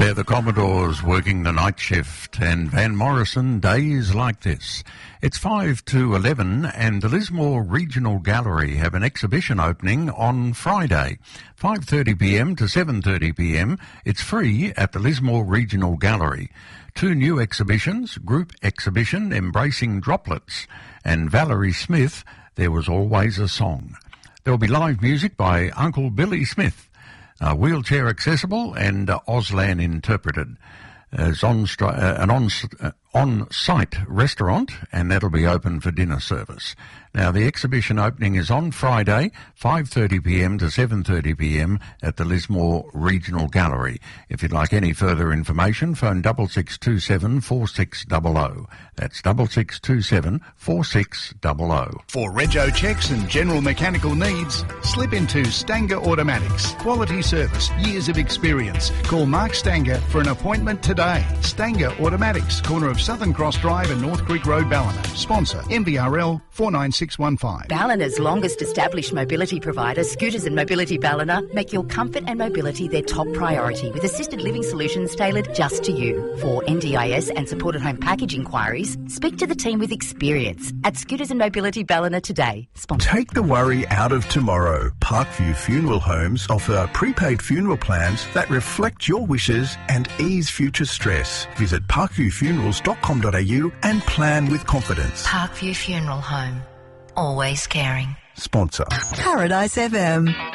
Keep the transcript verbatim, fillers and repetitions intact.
They're the Commodores working the night shift, and Van Morrison, Days Like This. It's five to eleven, and the Lismore Regional Gallery have an exhibition opening on Friday, five thirty p m to seven thirty p m. It's free at the Lismore Regional Gallery. Two new exhibitions, group exhibition Embracing Droplets, and Valerie Smith, There Was Always a Song. There'll be live music by Uncle Billy Smith. Uh, wheelchair accessible and uh, Auslan interpreted. Uh, it's on stri- uh, an on, uh, on-site restaurant, and that'll be open for dinner service. Now, the exhibition opening is on Friday, five thirty p m to seven thirty p m at the Lismore Regional Gallery. If you'd like any further information, phone six six two seven, four six zero zero. That's six six two seven, four six zero zero. For rego checks and general mechanical needs, slip into Stanger Automatics. Quality service, years of experience. Call Mark Stanger for an appointment today. Stanger Automatics, corner of Southern Cross Drive and North Creek Road, Ballina. Sponsor M V R L four nine six one five. Ballina's longest established mobility provider, Scooters and Mobility Ballina, make your comfort and mobility their top priority with assisted living solutions tailored just to you. For N D I S and supported home package inquiries, speak to the team with experience at Scooters and Mobility Ballina today. Sponsor. Take the worry out of tomorrow. Parkview Funeral Homes offer prepaid funeral plans that reflect your wishes and ease future stress. Visit parkview funerals dot com dot a u and plan with confidence. Parkview Funeral Home. Always caring. Sponsor. Paradise F M.